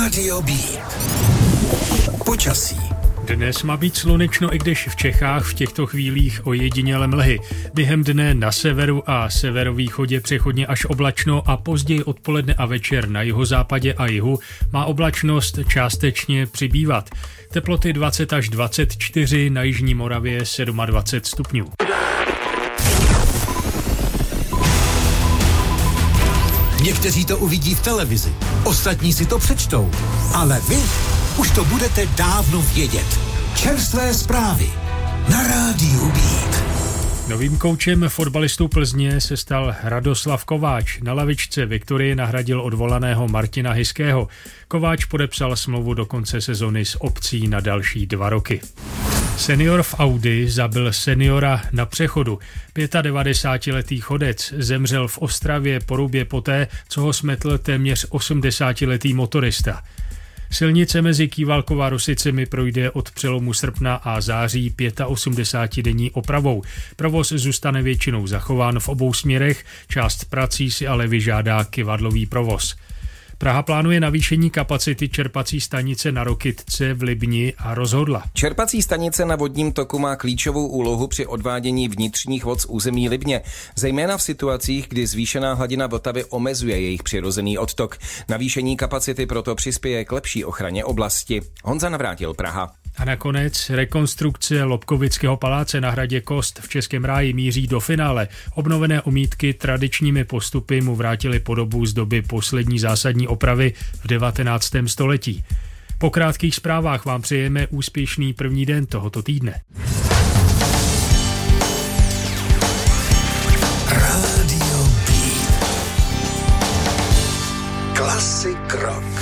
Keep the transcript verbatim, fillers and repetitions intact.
Rádio Beat. Počasí. Dnes má být slunečno, i když v Čechách v těchto chvílích ojediněle mlhy. Během dne na severu a severovýchodě přechodně až oblačno a později odpoledne a večer na jihozápadě a jihu má oblačnost částečně přibývat. Teploty dvacet až dvacet čtyři, na jižní Moravě dvacet sedm stupňů. Někteří to uvidí v televizi, ostatní si to přečtou, ale vy už to budete dávno vědět. Čerstvé zprávy na Rádiu Beat. Novým koučem fotbalistů Plzně se stal Radoslav Kováč. Na lavičce Viktorie nahradil odvolaného Martina Hyského. Kováč podepsal smlouvu do konce sezony s opcí na další dva roky. Senior v Audi zabil seniora na přechodu. devadesátipětiletý chodec zemřel v Ostravě po Rubě poté, co ho smetl téměř osmdesátiletý motorista. Silnice mezi Kývalkou a Rosicemi projde od přelomu srpna a září osmdesátidenní opravou. Provoz zůstane většinou zachován v obou směrech, část prací si ale vyžádá kyvadlový provoz. Praha plánuje navýšení kapacity čerpací stanice na Rokytce v Libni a rozhodla. Čerpací stanice na vodním toku má klíčovou úlohu při odvádění vnitřních vod z území Libně, zejména v situacích, kdy zvýšená hladina Vltavy omezuje jejich přirozený odtok. Navýšení kapacity proto přispěje k lepší ochraně oblasti. Honza Navrátil, Praha. A nakonec rekonstrukce Lobkovického paláce na hradě Kost v Českém Ráji míří do finále. Obnovené omítky tradičními postupy mu vrátily podobu z doby poslední zásadní opravy v devatenáctém století. Po krátkých zprávách vám přejeme úspěšný první den tohoto týdne. Rádio Beat. Klasik rock.